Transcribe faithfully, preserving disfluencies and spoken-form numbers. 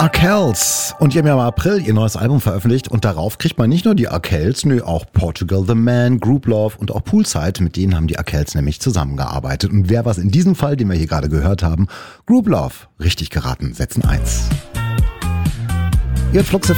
Arkells. Und die haben ja im April ihr neues Album veröffentlicht und darauf kriegt man nicht nur die Arkells, nö, auch Portugal the Man, Group Love und auch Poolside, mit denen haben die Arkells nämlich zusammengearbeitet. Und wer was in diesem Fall, den wir hier gerade gehört haben, Group Love, richtig geraten, setzen eins. Ihr Flux